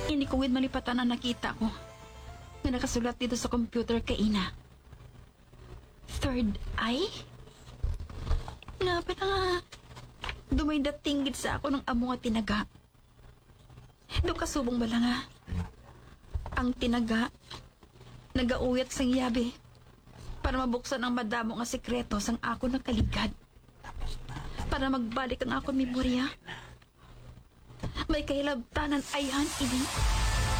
Hindi ko gid malipatan ang nakita ko. Nga nakasulat dito sa computer kay ina. Third eye? Nabi na nga. Dumay dating gid sa ako ng amo nga tinaga. Do kasubong bala nga. Ang tinaga, nagauyat sang yabi para mabuksan ang madamo nga sekreto sang ako nakaligad. Para magbalik ang akong memorya. May kahilabtanan ayhan ini.